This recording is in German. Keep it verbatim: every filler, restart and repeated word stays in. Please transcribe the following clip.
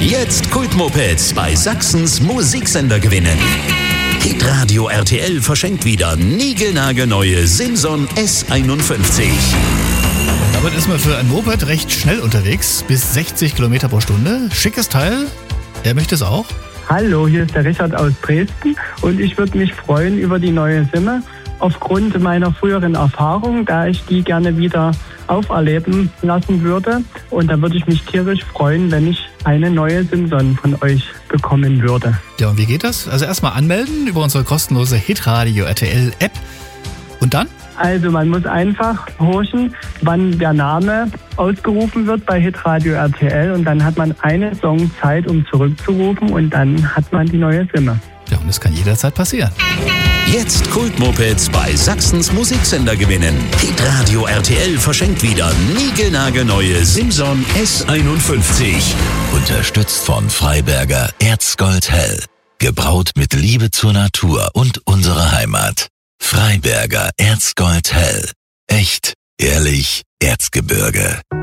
Jetzt Kultmopeds bei Sachsens Musiksender gewinnen. Hitradio R T L verschenkt wieder niegelnagelneue Simson S einundfünfzig. Damit ist man für ein Moped recht schnell unterwegs, bis sechzig Kilometer pro Stunde. Schickes Teil. Wer möchte es auch? Hallo, hier ist der Richard aus Dresden und ich würde mich freuen über die neue Simme. Aufgrund meiner früheren Erfahrung, da ich die gerne wieder auferleben lassen würde. Und da würde ich mich tierisch freuen, wenn ich eine neue Simson von euch bekommen würde. Ja, und wie geht das? Also erstmal anmelden über unsere kostenlose Hitradio R T L App. Und dann? Also man muss einfach horchen, wann der Name ausgerufen wird bei Hitradio R T L. Und dann hat man eine Song Zeit, um zurückzurufen. Und dann hat man die neue Simme. Ja, und das kann jederzeit passieren. Jetzt Kultmopeds bei Sachsens Musiksender gewinnen. Hitradio R T L verschenkt wieder niegelnagelneue Simson S einundfünfzig. Unterstützt von Freiberger Erzgold Hell. Gebraut mit Liebe zur Natur und unserer Heimat. Freiberger Erzgold Hell. Echt, ehrlich, Erzgebirge.